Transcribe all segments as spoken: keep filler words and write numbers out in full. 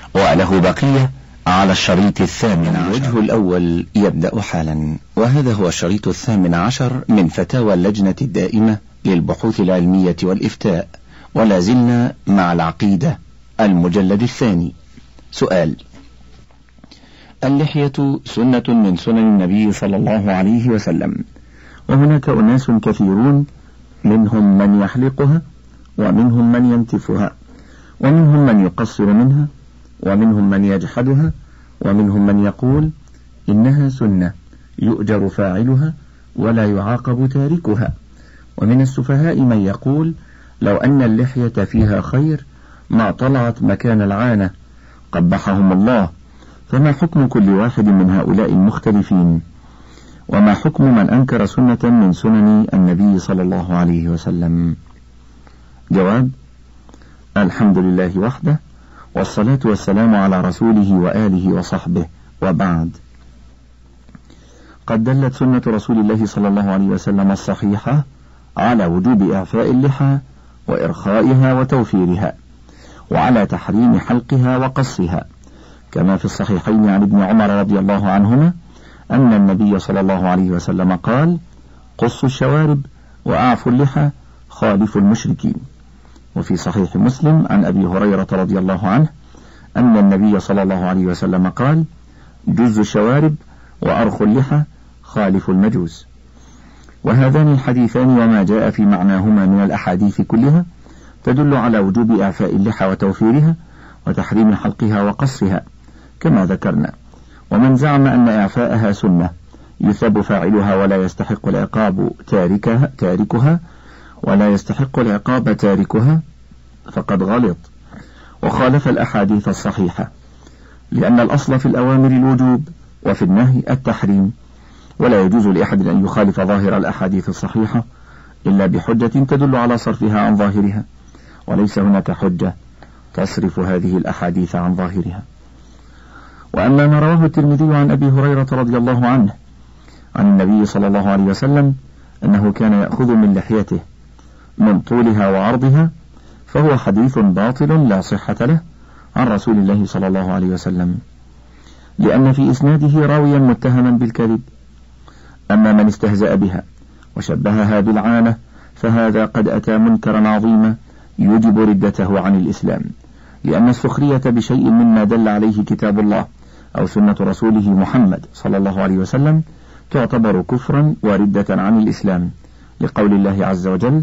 وله بقية على الشريط الثامن عشر. الوجه الأول يبدأ حالا، وهذا هو الشريط الثامن عشر من فتاوى اللجنة الدائمة للبحوث العلمية والإفتاء، ولا زلنا مع العقيدة المجلد الثاني. سؤال: اللحية سنة من سنن النبي صلى الله عليه وسلم، وهناك أناس كثيرون منهم من يحلقها ومنهم من ينتفها، ومنهم من يقصر منها، ومنهم من يجحدها، ومنهم من يقول إنها سنة يؤجر فاعلها ولا يعاقب تاركها، ومن السفهاء من يقول لو أن اللحية فيها خير ما طلعت مكان العانة، قبحهم الله. فما حكم كل واحد من هؤلاء المختلفين؟ وما حكم من أنكر سنة من سنن النبي صلى الله عليه وسلم؟ جواب: الحمد لله وحده، والصلاة والسلام على رسوله وآله وصحبه، وبعد. قد دلت سنة رسول الله صلى الله عليه وسلم الصحيحة على وجوب إعفاء اللحى وإرخائها وتوفيرها، وعلى تحريم حلقها وقصها، كما في الصحيحين عن ابن عمر رضي الله عنهما أن النبي صلى الله عليه وسلم قال: قصوا الشوارب وأعفوا اللحى خالفوا المشركين. وفي صحيح مسلم عن أبي هريرة رضي الله عنه أن النبي صلى الله عليه وسلم قال: جزوا الشوارب وأرخوا اللحى خالفوا المجوس. وهذان الحديثان وما جاء في معناهما من الأحاديث كلها تدل على وجوب إعفاء اللحى وتوفيرها وتحريم حلقها وقصها كما ذكرنا. ومن زعم أن إعفاءها سنة يثاب فاعلها ولا يستحق العقاب تاركها, تاركها ولا يستحق العقاب تاركها فقد غلط وخالف الأحاديث الصحيحة، لأن الأصل في الأوامر الوجوب وفي النهي التحريم، ولا يجوز لأحد أن يخالف ظاهر الأحاديث الصحيحة إلا بحجة تدل على صرفها عن ظاهرها، وليس هناك حجة تصرف هذه الأحاديث عن ظاهرها. وأما ما رواه الترمذي عن أبي هريرة رضي الله عنه عن النبي صلى الله عليه وسلم أنه كان يأخذ من لحيته من طولها وعرضها، فهو حديث باطل لا صحة له عن رسول الله صلى الله عليه وسلم، لأن في إسناده راويا متهما بالكذب. أما من استهزأ بها وشبهها بالعانة فهذا قد أتى منكرا عظيما يجب ردته عن الإسلام، لأن السخرية بشيء مما دل عليه كتاب الله أو سنة رسوله محمد صلى الله عليه وسلم تعتبر كفرا وردة عن الإسلام، لقول الله عز وجل: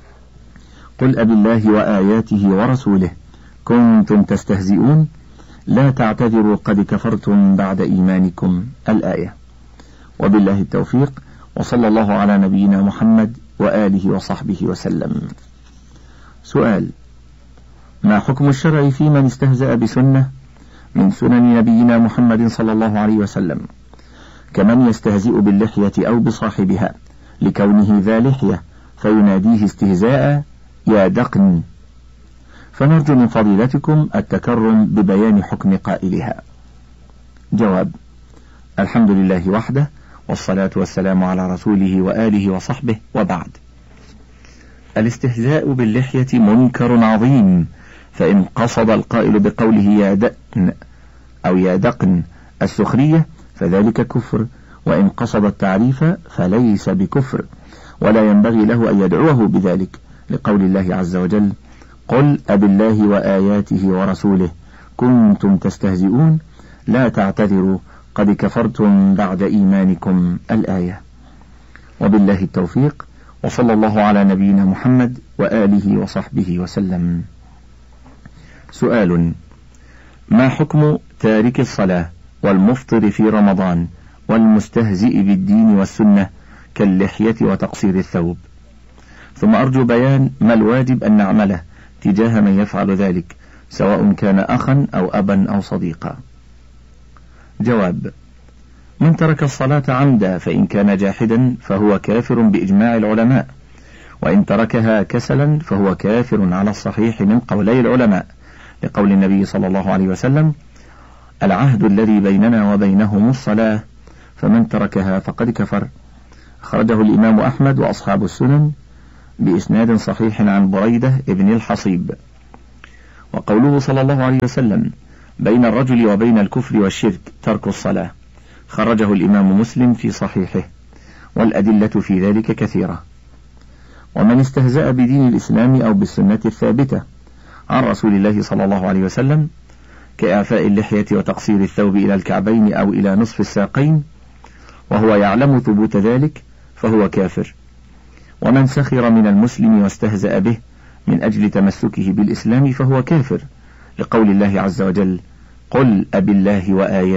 قل أبالله وآياته ورسوله كنتم تستهزئون لا تعتذروا قد كفرتم بعد إيمانكم، الآية. وبالله التوفيق، وصلى الله على نبينا محمد وآله وصحبه وسلم. سؤال: ما حكم الشرع في من استهزأ بسنة من سنن نبينا محمد صلى الله عليه وسلم، كمن يستهزئ باللحية أو بصاحبها لكونه ذا لحية فيناديه استهزاء يا دقن؟ فنرجو من فضيلتكم التكرم ببيان حكم قائلها. جواب: الحمد لله وحده، والصلاة والسلام على رسوله وآله وصحبه، وبعد. الاستهزاء باللحية منكر عظيم، فإن قصد القائل بقوله يا دقن أو يا دقن السخرية فذلك كفر، وإن قصد التعريف فليس بكفر، ولا ينبغي له أن يدعوه بذلك، لقول الله عز وجل: قل أبالله وآياته ورسوله كنتم تستهزئون لا تعتذروا قد كفرتم بعد إيمانكم، الآية. وبالله التوفيق، وصلى الله على نبينا محمد وآله وصحبه وسلم. سؤال: ما حكم تارك الصلاة والمفطر في رمضان والمستهزئ بالدين والسنة كاللحية وتقصير الثوب؟ ثم أرجو بيان ما الواجب أن نعمله تجاه من يفعل ذلك، سواء كان أخا أو أبا أو صديقا. جواب: من ترك الصلاة عمدا فإن كان جاحدا فهو كافر بإجماع العلماء، وإن تركها كسلا فهو كافر على الصحيح من قولي العلماء، لقول النبي صلى الله عليه وسلم: العهد الذي بيننا وبينهم الصلاة فمن تركها فقد كفر. أخرجه الإمام أحمد وأصحاب السنن بإسناد صحيح عن بريدة ابن الحصيب. وقوله صلى الله عليه وسلم: بين الرجل وبين الكفر والشرك ترك الصلاة، خرجه الإمام مسلم في صحيحه، والأدلة في ذلك كثيرة. ومن استهزأ بدين الإسلام أو بالسنة الثابتة عن رسول الله صلى الله عليه وسلم كإعفاء اللحية وتقصير الثوب إلى الكعبين أو إلى نصف الساقين وهو يعلم ثبوت ذلك فهو كافر. ومن سخر من المسلم واستهزأ به من أجل تمسكه بالإسلام فهو كافر، لقول الله عز وجل: قل أبالله وآياته